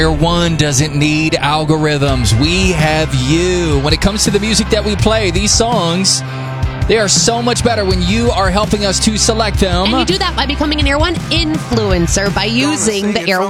Ear One doesn't need algorithms. We have you. When it comes to the music that we play, these songs, they are so much better when you are helping us to select them. And you do that by becoming an Ear One influencer by using the Ear